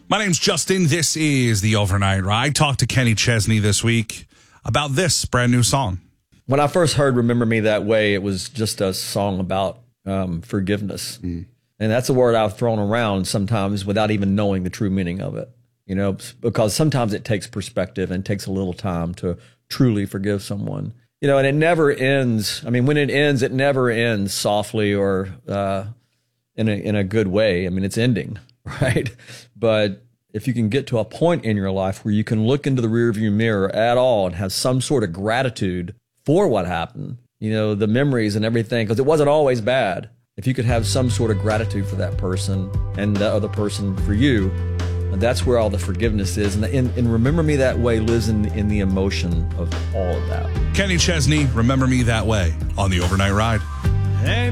My name's Justin. This is the Overnight Ride. I talked to Kenny Chesney this week about this brand new song. When I first heard Remember Me That Way, it was just a song about forgiveness. And that's a word I've thrown around sometimes without even knowing the true meaning of it, you know, because sometimes it takes perspective and takes a little time to truly forgive someone, you know, and it never ends. I mean, when it never ends softly or in a good way. I mean, it's ending, right? But if you can get to a point in your life where you can look into the rearview mirror at all and have some sort of gratitude for what happened, you know, the memories and everything, because it wasn't always bad. If you could have some sort of gratitude for that person and the other person for you, that's where all the forgiveness is. And Remember Me That Way lives in the emotion of all of that. Kenny Chesney, Remember Me That Way on the Overnight Ride. Hey,